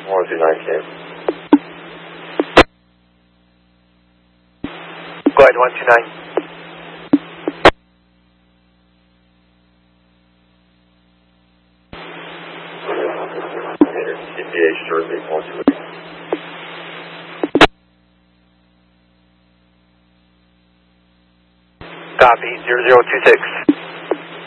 129K. Go ahead, 129. CPH shortly, 128. Copy, 0026.